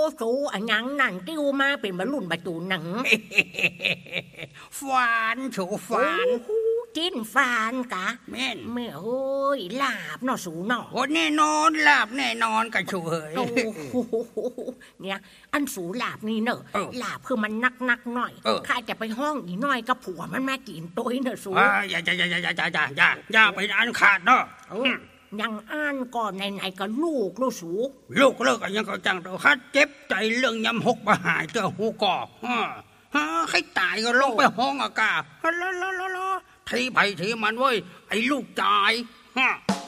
สูอันยังนั่นติ้วมาเป็นบรรลุนประตูหนังฟานโฉฟานจิ้นฟานกะแม่นเมื่อเฮ้ยลาบเนาะสูเนาะโอ้แน่นอนลาบแน่นอนกับโฉเฮ้ยโอ้โหเนี่ยอันสูลาบนี่เนอะ ลาบคือมันนักหน่อยข้าจะไปห้องอีน้อยกับผัวมันมากินตัวเนอะสูอย่าไปอันขาดเนาะยังอ่านก่อนไหนๆก็ลูกลูกสูลูกเลิกยังก็จังตัวฮัดเจ็บใจเรื่องยำหกมาหายเจอหูกอกให้ตายก็ลงไปห้องอากาศทีไผ่ทีมันเว้ยไอ้ลูกจ่าย